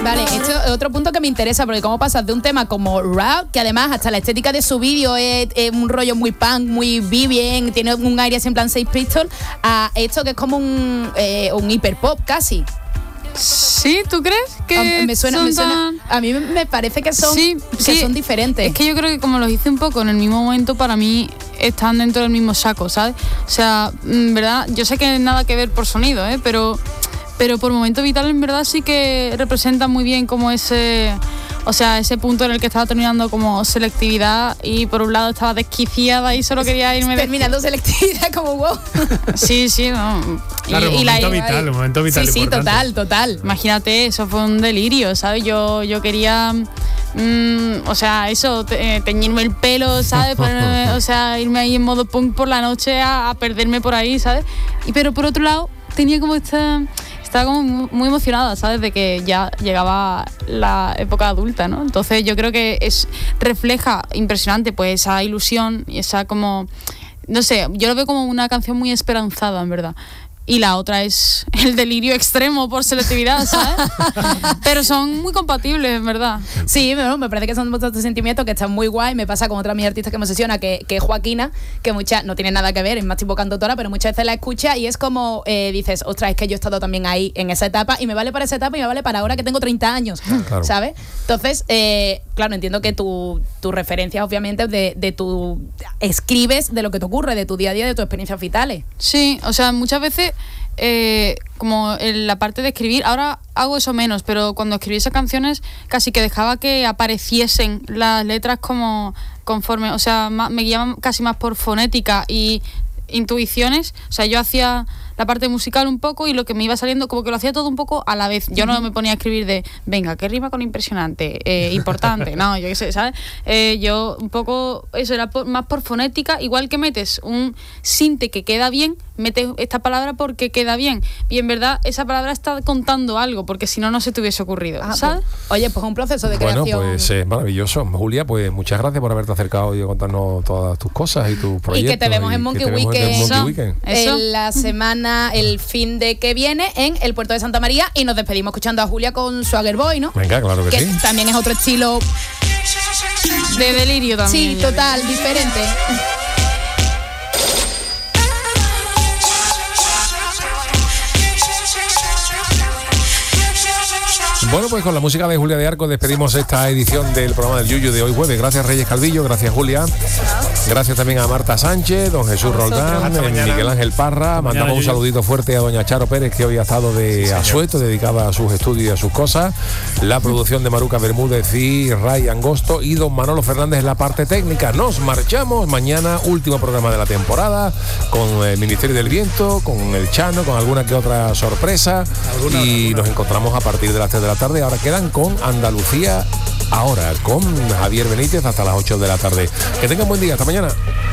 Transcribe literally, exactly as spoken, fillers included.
Vale, esto es otro punto que me interesa, porque cómo pasas de un tema como rap, que además hasta la estética de su vídeo es, es un rollo muy punk, muy bien, tiene un aire así en plan Sex Pistols, a esto que es como un, eh, un hiperpop casi. Sí, ¿tú crees que a, me suena, son me suena, tan... a mí me parece que son, sí, que sí. son diferentes. Es que yo creo que como los hice un poco en el mismo momento, para mí están dentro del mismo saco, ¿sabes? O sea, en verdad, yo sé que nada que ver por sonido, ¿eh? Pero, pero por momento vital en verdad sí que representa muy bien como ese... O sea, ese punto en el que estaba terminando como selectividad y por un lado estaba desquiciada y solo quería irme... Terminando de... selectividad como wow. Sí, sí, no. Claro, y, un momento y la, vital, un momento vital sí, importante. Sí, total, total. Imagínate, eso fue un delirio, ¿sabes? Yo, yo quería... Mmm, o sea, eso, te, teñirme el pelo, ¿sabes? Ponerme, o sea, irme ahí en modo punk por la noche a, a perderme por ahí, ¿sabes? Y pero por otro lado, tenía como esta... Estaba como muy emocionada, ¿sabes? De que ya llegaba la época adulta, ¿no? Entonces yo creo que es refleja impresionante pues esa ilusión y esa como... No sé, yo lo veo como una canción muy esperanzada, en verdad. Y la otra es el delirio extremo por selectividad, ¿sabes? Pero son muy compatibles, en verdad. Sí, bueno, me parece que son muchos sentimientos que están muy guay. Me pasa con otra de mis artistas que me obsesiona, que, que es Joaquina, que muchas no tiene nada que ver, es más tipo cantautora, pero muchas veces la escucha y es como eh, dices, ostras, es que yo he estado también ahí en esa etapa y me vale para esa etapa y me vale para ahora que tengo treinta años, claro. ¿Sabes? Entonces, eh, claro, entiendo que tu, tu referencia, obviamente, de, de tu... escribes de lo que te ocurre, de tu día a día, de tus experiencias vitales. Sí, o sea, muchas veces... Eh, como en la parte de escribir, ahora hago eso menos, pero cuando escribí esas canciones casi que dejaba que apareciesen las letras como conforme, o sea, me guiaban casi más por fonética y intuiciones, o sea, yo hacía la parte musical un poco y lo que me iba saliendo como que lo hacía todo un poco a la vez. Yo no me ponía a escribir de venga, ¿qué rima con impresionante? Eh, importante, no, yo qué sé, ¿sabes? Eh, yo un poco, eso era por, más por fonética, igual que metes un sinte que queda bien, metes esta palabra porque queda bien y en verdad esa palabra está contando algo porque si no, no se te hubiese ocurrido, ah, ¿sabes? Pues, oye, pues un proceso de bueno, creación. Bueno, pues es eh, maravilloso. Julia, pues muchas gracias por haberte acercado y contarnos todas tus cosas y tus proyectos. Y que te vemos en Monkey Weekend. Weekend. En la semana, el fin de que viene en el puerto de Santa María y nos despedimos escuchando a Julia con Swagger Boy, ¿no? Venga, claro que, que sí. También es otro estilo de delirio también. Sí, total, diferente. Bueno, pues con la música de Julia de Arco despedimos esta edición del programa del Yuyu de hoy jueves. Gracias Reyes Calvillo, gracias Julia. Gracias también a Marta Sánchez, don Jesús Roldán, Miguel Ángel Parra. Mandamos un saludito fuerte a doña Charo Pérez, que hoy ha estado de sí, asueto, dedicada a sus estudios y a sus cosas. La producción de Maruca Bermúdez y Ray Angosto y don Manolo Fernández en la parte técnica. Nos marchamos. Mañana, último programa de la temporada, con el Ministerio del Viento, con el Chano, con alguna que otra sorpresa. ¿Alguna, y alguna? Nos encontramos a partir de las tres de la tarde. Ahora quedan con Andalucía Ahora, con Javier Benítez hasta las ocho de la tarde. Que tengan buen día, hasta mañana.